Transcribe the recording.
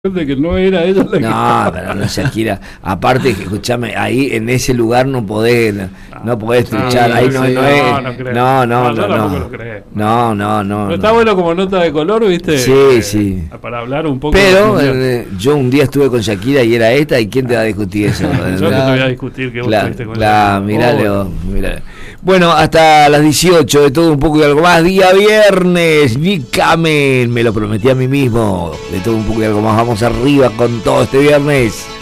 de que no era ella la que No, estaba. pero no Shakira. Aparte, que escúchame, ahí en ese lugar no podés truchar. Ahí no, sí, no es. creo. No, yo tampoco no. lo creo. No. Está bueno como nota de color, ¿viste? Sí. Para hablar un poco. Pero yo un día estuve con Shakira y era esta, ¿y quién te va a discutir eso? Yo no te voy a discutir que vos estuviste con ella. Mirá. Bueno, hasta las 18, de todo un poco y algo más. Día viernes, Nick Kamen, me lo prometí a mí mismo. De todo un poco y algo más. Vamos arriba con todo este viernes.